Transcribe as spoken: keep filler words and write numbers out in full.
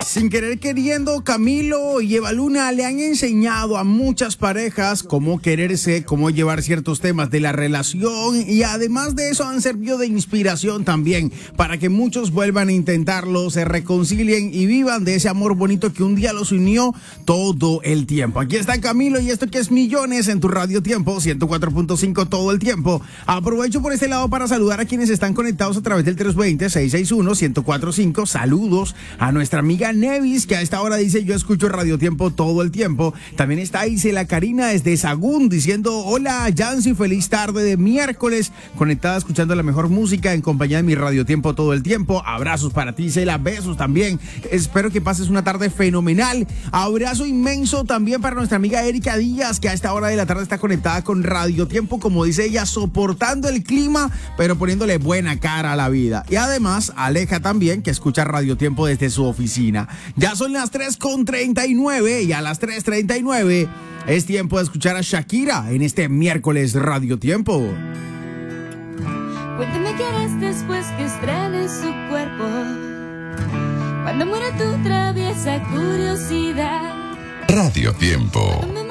Sin querer queriendo, Camilo y Eva Luna le han enseñado a muchas parejas cómo quererse, cómo llevar ciertos temas de la relación y además de eso han servido de inspiración también para que muchos vuelvan a intentarlo, se reconcilien y vivan de ese amor bonito que un día los unió todo el tiempo. Aquí está Camilo y esto que es Millones en tu Radio Tiempo, ciento cuatro punto cinco todo el tiempo. Aprovecho por este lado para saludar a quienes están conectados a través del tres dos cero, seis seis uno, uno cero cuatro cinco. Saludos a nuestra amiga Nevis, que a esta hora dice: yo escucho Radio Tiempo todo el tiempo. También está Isela Karina desde Sagún diciendo: hola Yancy, feliz tarde de miércoles, conectada escuchando la mejor música en compañía de mi Radio Tiempo todo el tiempo. Abrazos para ti, Isela, besos también. Espero que pases una tarde fenomenal. Abrazo inmenso también para nuestra amiga Erika Díaz, que a esta hora de la tarde está conectada con Radio Tiempo, como dice ella, soportando el clima, pero poniéndole buena cara a la vida. Y además, Aleja también, que escucha Radio Tiempo desde su oficina. Ya son las tres con treinta y nueve y a las tres treinta y nueve es tiempo de escuchar a Shakira en este miércoles Radio Tiempo. Cuéntame qué harás después que estrenes su cuerpo, cuando muera tu traviesa curiosidad. Radio Tiempo.